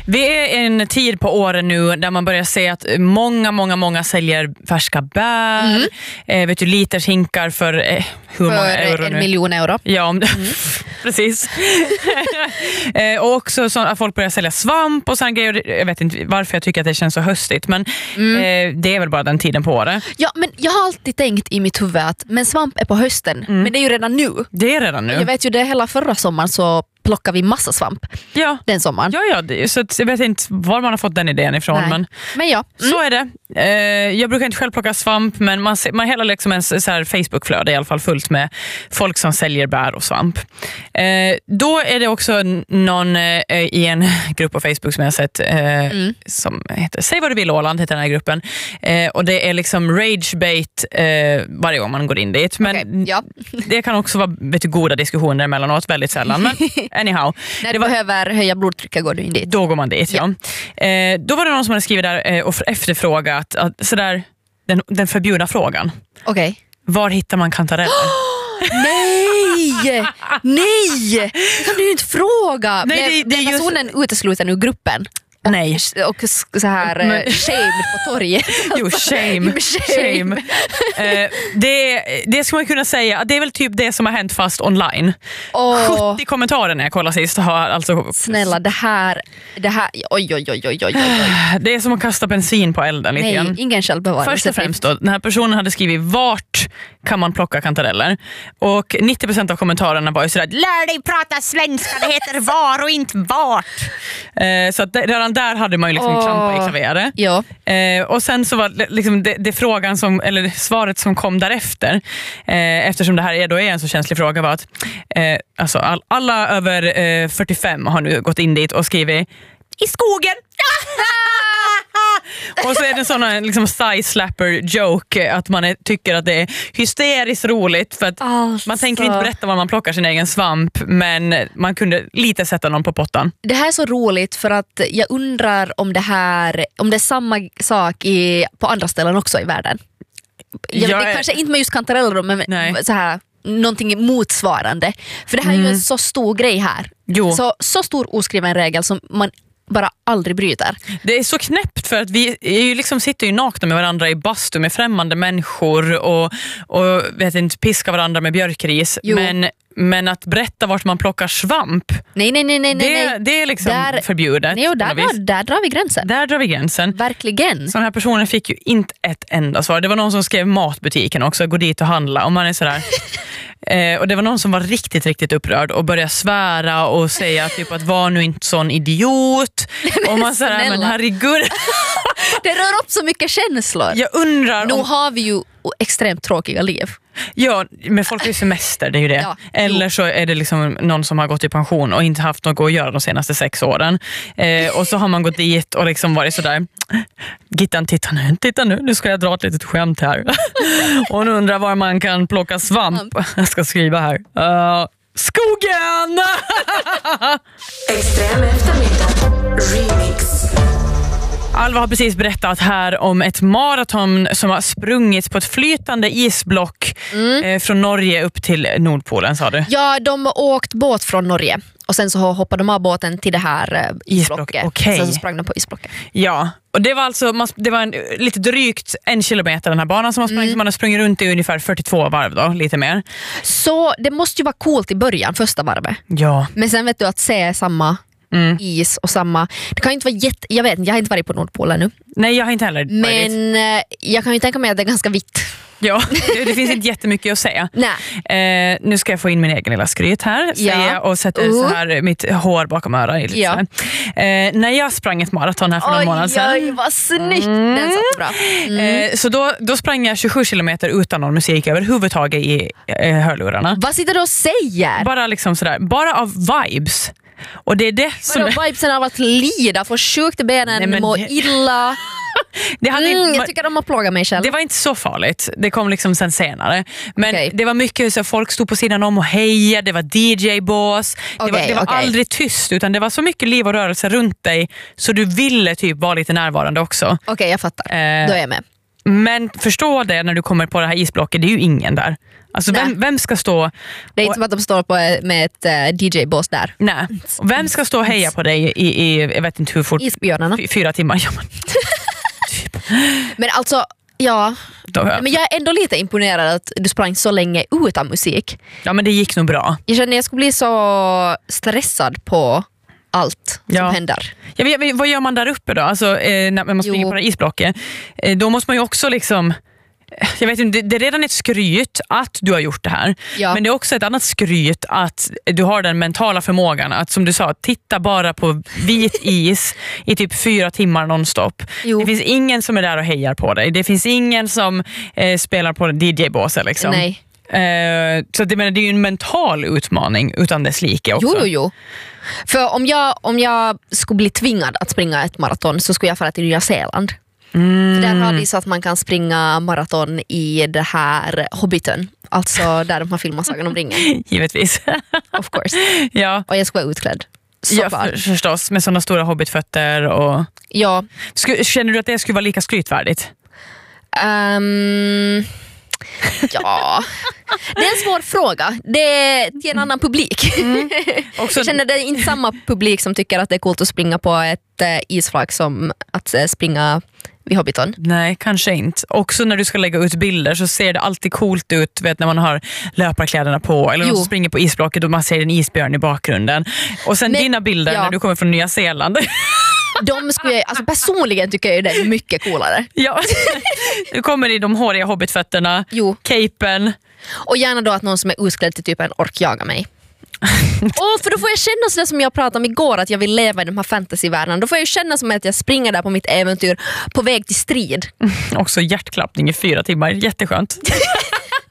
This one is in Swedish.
Vi är en tid på åren nu där man börjar se att många säljer färska bär. Vet du, liters hinkar för hur många euro 1 miljon euro. Ja, precis. Och också så att folk börjar sälja svamp och sådana grejer. Jag vet inte varför jag tycker att det känns så höstigt, men det är väl bara den tiden på året. Ja, men jag har alltid tänkt i mitt huvud att men svamp är på hösten, men det är ju redan nu. Det är redan nu. Jag vet ju det, hela förra sommaren så plockar vi massa svamp den sommaren. Ja, så jag vet inte var man har fått den idén ifrån. Men ja. Så är det. Jag brukar inte själv plocka svamp, men man hela liksom en så här Facebookflöde i alla fall fullt med folk som säljer bär och svamp. Då är det också någon i en grupp på Facebook som jag har sett som heter Säg vad du vill Åland heter den här gruppen. Och det är liksom ragebait varje gång man går in dit. Men det kan också vara goda diskussioner emellanåt, väldigt sällan. Men anyhow. När du behöver höja blodtrycket går du in dit. Då går man dit, ja. Då var det någon som hade skrivit där och efterfrågat att sådär, den förbjudna frågan. Okej. Var hittar man kantareller? Nej! Nej! Det kan du ju inte fråga. Nej, det är personen utesluten ur gruppen. Nej. Och så här shame på torget. Jo, shame. Det ska man kunna säga. Det är väl typ det som har hänt fast online. 70 kommentarer när jag kollar sist har alltså... Snälla, det här oj. Det är som att kasta bensin på elden lite grann. Nej, ingen självbevarelse. Först och främst då, den här personen hade skrivit vart kan man plocka kantareller? Och 90% av kommentarerna var ju sådär: lär dig prata svenska, det heter var och inte vart. Så att redan där hade man ju liksom klampat i klaveret. Ja. Och sen så var liksom det frågan som, eller svaret som kom därefter, eftersom det här är en så känslig fråga, var att alltså alla över 45 har nu gått in dit och skrivit i skogen. Och så är det en sån liksom thigh-slapper joke att man tycker att det är hysteriskt roligt för att man tänker inte berätta var man plockar sin egen svamp, men man kunde lite sätta någon på pottan. Det här är så roligt för att jag undrar om det är samma sak på andra ställen också i världen. Det kanske inte med just kantareller, men så här någonting motsvarande. För det här är ju en så stor grej här. Så stor oskriven regel som man bara aldrig bryter. Det är så knäppt för att vi är ju liksom sitter ju nakna med varandra i bastu med främmande människor och vet inte, piska varandra med björkris. Men att berätta vart man plockar svamp, nej. Det är liksom förbjudet. Nej, och där drar vi gränsen. Där drar vi gränsen. Verkligen. Så den här personen fick ju inte ett enda svar. Det var någon som skrev matbutiken också, gå dit och handla. Och man är sådär... och det var någon som var riktigt upprörd och började svära och säga typ att var nu inte sån idiot. Och man säger men herregud. Det rör upp så mycket känslor. Jag undrar nu har vi ju extremt tråkiga liv. Ja, men folk är semester, det är ju det. Eller så är det liksom någon som har gått i pension och inte haft något att göra de senaste 6 åren. Och så har man gått dit och liksom varit sådär: Gittan, titta nu ska jag dra ett litet skämt här. Och nu undrar var man kan plocka svamp. Jag ska skriva här. Skogen! Extrem eftermiddag remix. Alva har precis berättat här om ett maraton som har sprungits på ett flytande isblock från Norge upp till Nordpolen, sa du? Ja, de har åkt båt från Norge och sen så hoppade de av båten till det här isblocket. Okay. Sen så sprang de på isblocket. Ja, och det var alltså lite drygt 1 kilometer den här banan som man har sprungit runt i ungefär 42 varv då, lite mer. Så det måste ju vara coolt i början, första varvet. Ja. Men sen vet du att se samma is och samma. Det kan ju inte vara jag vet inte, jag har inte varit på Nordpolen nu. Nej, jag har inte heller varit. Men jag kan ju tänka mig att det är ganska vitt. Ja, det finns inte jättemycket att säga. Nej. Nu ska jag få in min egen lilla skryt här, säger jag, och sätter så här mitt hår bakom örat. När jag sprang ett maraton här för någon månad sedan. Oj, vad snyggt. Den satt bra. Så då sprang jag 27 kilometer utan någon musik överhuvudtaget i hörlurarna. Vad sitter du och säger? Bara liksom sådär, bara av vibes. Och det är det som... Vibesen av att lida, få sjukt i benen, må illa. Jag tycker de har plågat mig själv. Det var inte så farligt. Det kom liksom sen senare. Men det var mycket så folk stod på sidan om och hejade. Det var DJ-bås. Det var aldrig tyst, utan det var så mycket liv och rörelse runt dig så du ville typ vara lite närvarande också. Okej, jag fattar. Då är jag med. Men förstå det, när du kommer på det här isblocket, det är ju ingen där. Alltså vem ska stå... Det är inte som att de står med ett DJ-bås där. Nej. Vem ska stå och heja på dig i jag vet inte hur fort... Isbjörnarna. 4 timmar. Ja, typ. Men alltså, ja. Men jag är ändå lite imponerad att du sprang så länge utan musik. Ja, men det gick nog bra. Jag känner att jag skulle bli så stressad på allt som händer. Vad gör man där uppe då? Alltså, när man springer på det här isblocket, då måste man ju också liksom... Jag vet inte, det är redan ett skryt att du har gjort det här. Ja. Men det är också ett annat skryt att du har den mentala förmågan att, som du sa, titta bara på vit is i typ 4 timmar nonstop. Jo. Det finns ingen som är där och hejar på dig. Det finns ingen som spelar på DJ-båsen liksom. Nej. Så det är ju en mental utmaning utan dess like också. Jo. För om jag skulle bli tvingad att springa ett maraton så skulle jag fara till Nya Zeeland. För där har de så att man kan springa maraton i det här Hobbiten. Alltså där de har filmat Sagan om ringen. Givetvis. Of course. Ja. Och jag ska vara utklädd. Förstås, med sådana stora hobbitfötter och... Ja. Känner du att det skulle vara lika skrytvärdigt? Ja, det är en svår fråga. Det är till en annan publik. Jag känner det är inte samma publik som tycker att det är coolt att springa på ett isflak som att springa vid Hobbiton. Nej, kanske inte. Också när du ska lägga ut bilder så ser det alltid coolt ut, vet, när man har löparkläderna på eller någon springer på isblocket och man ser en isbjörn i bakgrunden. Och sen dina bilder när du kommer från Nya Zeeland. De skulle alltså personligen tycker jag det är mycket coolare. Ja. Du kommer i de håriga hobbitfötterna, capen. Och gärna då att någon som är utklädd till typ en ork jagar mig. För då får jag känna sådär som jag pratade om igår, att jag vill leva i de här fantasyvärlden. Då får jag känna som att jag springer där på mitt äventyr på väg till strid. Också hjärtklappning i 4 timmar, jätteskönt.